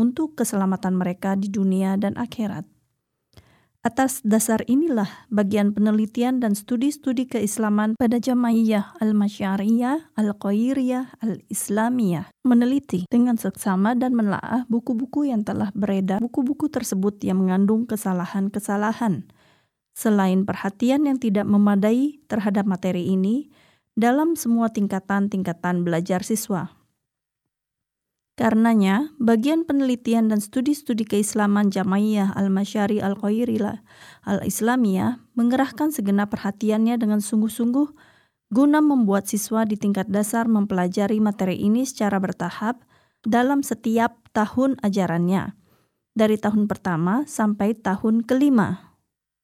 untuk keselamatan mereka di dunia dan akhirat. Atas dasar inilah bagian penelitian dan studi-studi keislaman pada Jamaiyah Al-Masyariyah Al-Qairiyah Al-Islamiyah meneliti dengan seksama dan menelaah buku-buku yang telah beredar. Buku-buku tersebut yang mengandung kesalahan-kesalahan. Selain perhatian yang tidak memadai terhadap materi ini dalam semua tingkatan-tingkatan belajar siswa. Karenanya, bagian penelitian dan studi-studi keislaman Jamaiyah Al-Masyari Al-Qairiyah Al-Islamiyah mengerahkan segenap perhatiannya dengan sungguh-sungguh guna membuat siswa di tingkat dasar mempelajari materi ini secara bertahap dalam setiap tahun ajarannya, dari tahun pertama sampai tahun kelima.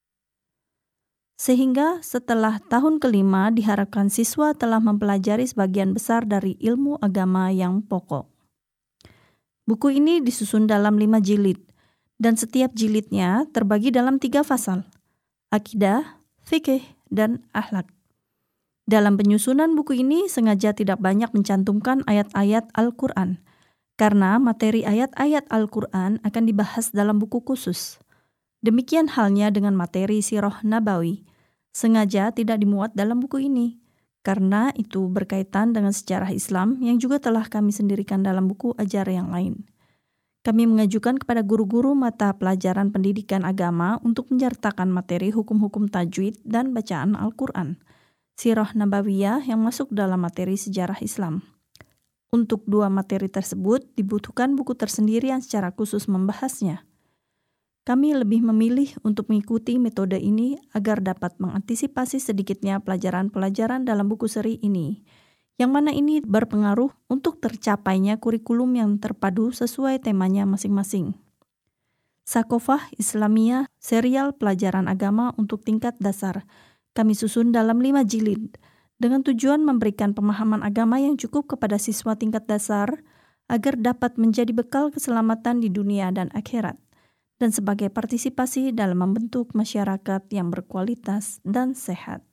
Sehingga setelah tahun kelima diharapkan siswa telah mempelajari sebagian besar dari ilmu agama yang pokok. Buku ini disusun dalam 5 jilid, dan setiap jilidnya terbagi dalam 3 fasal, akidah, fikih, dan akhlak. Dalam penyusunan buku ini sengaja tidak banyak mencantumkan ayat-ayat Al-Quran, karena materi ayat-ayat Al-Quran akan dibahas dalam buku khusus. Demikian halnya dengan materi Sirah Nabawi, sengaja tidak dimuat dalam buku ini, karena itu berkaitan dengan sejarah Islam yang juga telah kami sendirikan dalam buku ajar yang lain. Kami mengajukan kepada guru-guru mata pelajaran pendidikan agama untuk menyertakan materi hukum-hukum tajwid dan bacaan Al-Quran, Sirah Nabawiyah yang masuk dalam materi sejarah Islam. Untuk 2 materi tersebut dibutuhkan buku tersendiri yang secara khusus membahasnya. Kami lebih memilih untuk mengikuti metode ini agar dapat mengantisipasi sedikitnya pelajaran-pelajaran dalam buku seri ini, yang mana ini berpengaruh untuk tercapainya kurikulum yang terpadu sesuai temanya masing-masing. Sakofah Islamiyah, serial pelajaran agama untuk tingkat dasar, kami susun dalam 5 jilid, dengan tujuan memberikan pemahaman agama yang cukup kepada siswa tingkat dasar agar dapat menjadi bekal keselamatan di dunia dan akhirat, dan sebagai partisipasi dalam membentuk masyarakat yang berkualitas dan sehat.